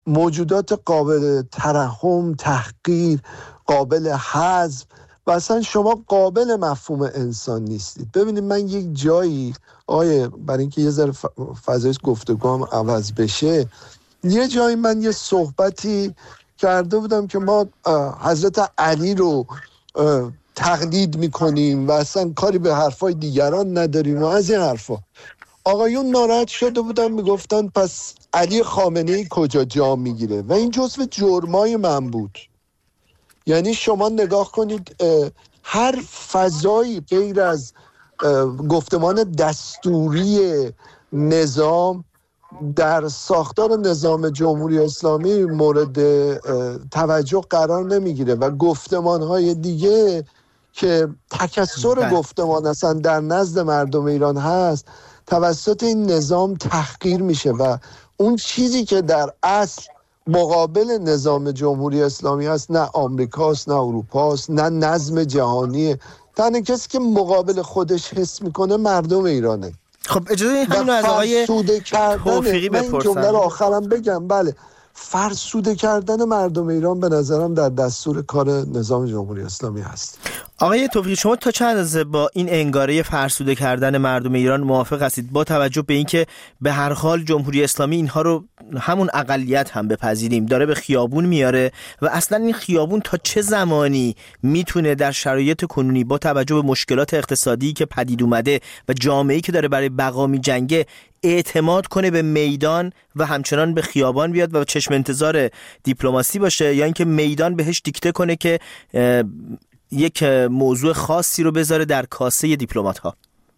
موجودات قابل ترحم، تحقیر، قابل حذف و اصلا شما قابل مفهوم انسان نیستید. ببینید من یک جایی برای اینکه یه ذره فضای گفتگوام عوض بشه، یه جایی من یه صحبتی کرده بودم که ما حضرت علی رو تقلید میکنیم و اصلا کاری به حرفای دیگران نداریم و از این حرفا. آقایون ناراحت شده بودن، میگفتن پس علی خامنه‌ای کجا جا میگیره و این جزو جرمای من بود. یعنی شما نگاه کنید هر فضایی غیر از گفتمان دستوری نظام در ساختار نظام جمهوری اسلامی مورد توجه قرار نمیگیره و گفتمان‌های دیگه که تکثر گفتمان اصلا در نزد مردم ایران هست توسط این نظام تحقیر میشه و اون چیزی که در اصل مقابل نظام جمهوری اسلامی هست نه آمریکاست، نه اروپاست، نه نظم جهانیه. تنها کسی که مقابل خودش حس میکنه مردم ایرانه. خب اجازه همین از آقای توفیقی بپرسم. من این جمله رو آخرم بگم. بله، فرسوده کردن مردم ایران به نظرم در دستور کار نظام جمهوری اسلامی هست. آقای توفیقی، شما تا چند اندازه با این انگاره فرسوده کردن مردم ایران موافق هستید، با توجه به اینکه به هر حال جمهوری اسلامی اینها رو همون اقلیت هم بپذیریم داره به خیابون میاره و اصلا این خیابون تا چه زمانی میتونه در شرایط کنونی با توجه به مشکلات اقتصادی که پدید اومده و جامعه‌ای که داره برای بقا میجنگه اعتماد کنه به میدان و همچنان به خیابان بیاد و چشم انتظار دیپلماسی باشه، یا اینکه میدان بهش دیکته کنه که یک موضوع خاصی رو بذاره در کاسه دیپلمات ها؟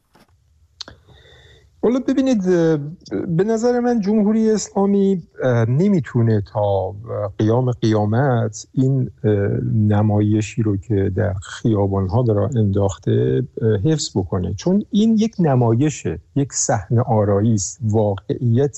والا ببینید، به نظر من جمهوری اسلامی نمیتونه تا قیام قیامت این نمایشی رو که در خیابان ها داره انداخته حفظ بکنه، چون این یک نمایشه، یک صحنه آرایی است، واقعیت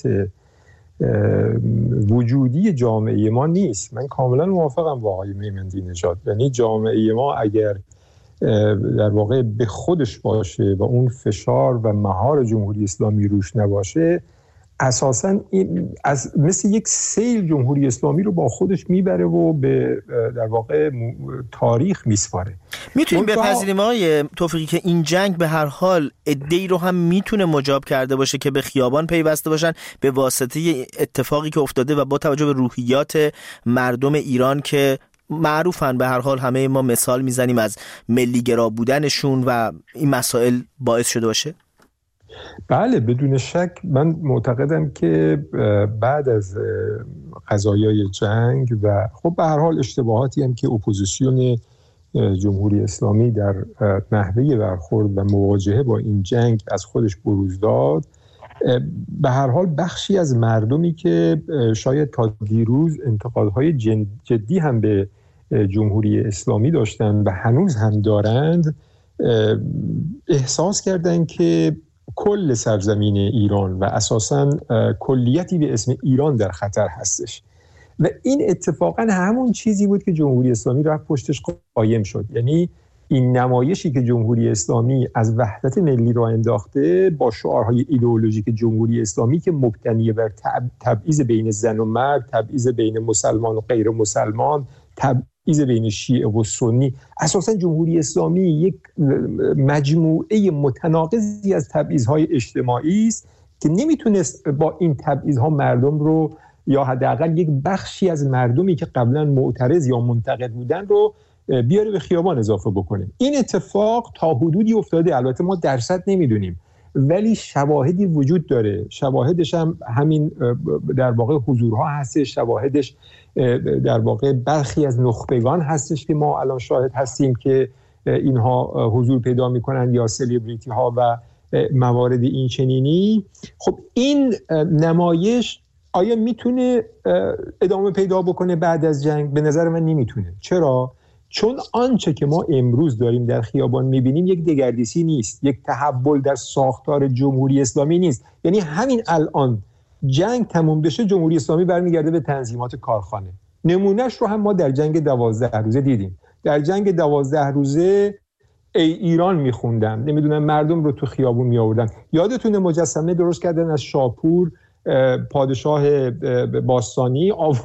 وجودی جامعه ما نیست. من کاملا موافقم با آقای میمندی نژاد. یعنی جامعه ما اگر در واقع به خودش باشه و اون فشار و مهار جمهوری اسلامی روش نباشه، اساساً مثل یک سیل جمهوری اسلامی رو با خودش میبره و به در واقع تاریخ میسپاره. میتونیم بپذیریم آقای توفیقی که این جنگ به هر حال عده‌ای رو هم میتونه مجاب کرده باشه که به خیابان پیوسته باشن به واسطه اتفاقی که افتاده و با توجه به روحیات مردم ایران که معروفن، به هر حال همه ما مثال میزنیم از ملی‌گرا بودنشون و این مسائل باعث شده باشه؟ بله، بدون شک. من معتقدم که بعد از قضایای جنگ و خب به هر حال اشتباهاتی هم که اپوزیسیون جمهوری اسلامی در نحوه برخورد و مواجهه با این جنگ از خودش بروز داد، به هر حال بخشی از مردمی که شاید تا دیروز انتقادهای جدی هم به جمهوری اسلامی داشتن و هنوز هم دارند، احساس کردند که کل سرزمین ایران و اساساً کلیتی به اسم ایران در خطر هستش و این اتفاقاً همون چیزی بود که جمهوری اسلامی رفت پشتش قایم شد. یعنی این نمایشی که جمهوری اسلامی از وحدت ملی را انداخته با شعارهای ایدئولوژیک جمهوری اسلامی که مبتنی بر تبعیض بین زن و مرد، تبعیض بین مسلمان و غیر مسلمان، تبعیض بین شیعه و سنی، اساساً جمهوری اسلامی یک مجموعه متناقضی از تبعیض‌های اجتماعی است که نمیتونست با این تبعیض‌ها مردم رو، یا حداقل یک بخشی از مردمی که قبلا معترض یا منتقد بودن رو بیاره به خیابان اضافه بکنه. این اتفاق تا حدودی افتاده، البته ما درصد نمیدونیم، ولی شواهدی وجود داره. شواهدش هم همین در واقع حضورها هستش، شواهدش در واقع برخی از نخبگان هستش که ما الان شاهد هستیم که اینها حضور پیدا میکنن، یا سلیبریتی ها و موارد این چنینی. خب این نمایش آیا میتونه ادامه پیدا بکنه بعد از جنگ؟ به نظر من نمیتونه. چرا؟ چون آنچه که ما امروز داریم در خیابان میبینیم یک دگردیسی نیست، یک تحول در ساختار جمهوری اسلامی نیست. یعنی همین الان جنگ تموم بشه، جمهوری اسلامی برمیگرده به تنظیمات کارخانه. نمونهش رو هم ما در جنگ 12 روزه دیدیم. در جنگ 12 روزه ای ایران میخوندن، نمیدونم مردم رو تو خیابون میآوردن. یادتونه مجسمه درست کردن از شاپور پادشاه باستانی